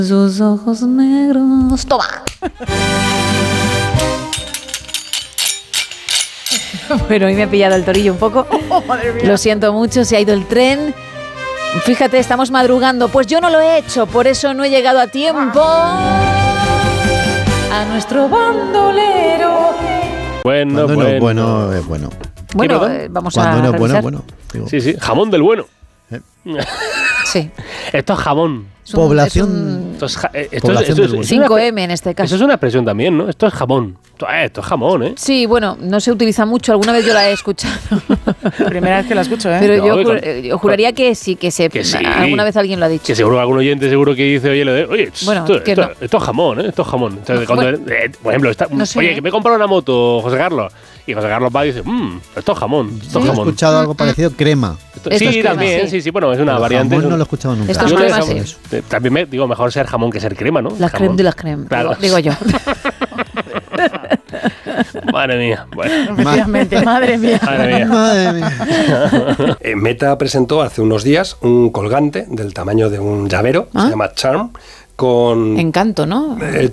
Sus ojos negros. ¡Toma! Bueno, hoy me ha pillado el torillo un poco. Lo siento mucho, se ha ido el tren. Fíjate, estamos madrugando. Pues yo no lo he hecho, por eso no he llegado a tiempo a nuestro bandolero. Bueno. Bueno, vamos a revisar. Digo. Sí, jamón del bueno. Sí. Esto es jamón. Población. Esto es 5M en este caso. Eso es una expresión también, ¿no? Esto es jamón. Esto es jamón, ¿eh? Sí, bueno, no se utiliza mucho. Alguna vez yo la he escuchado. Primera vez que la escucho, ¿eh? Pero No, yo juraría que sí, que sí. Alguna vez alguien lo ha dicho. Que seguro algún oyente seguro que dice, oye, bueno, esto es jamón, ¿eh? Esto es jamón. Entonces, por ejemplo, no sé, oye, que me he comprado una moto, José Carlos. Y José Carlos va y dice, esto es jamón. Esto es He jamón. escuchado algo parecido, crema. Esto es crema, también, sí, bueno, es una Pero variante. jamón no lo he escuchado nunca. Esto es crema, sí. También digo, mejor ser jamón que ser crema, ¿no? Las creme de las creme, Claro. digo yo. Madre mía, bueno. Efectivamente, madre mía. Madre mía. Meta presentó hace unos días un colgante del tamaño de un llavero, se llama Charm, con Encanto, ¿no?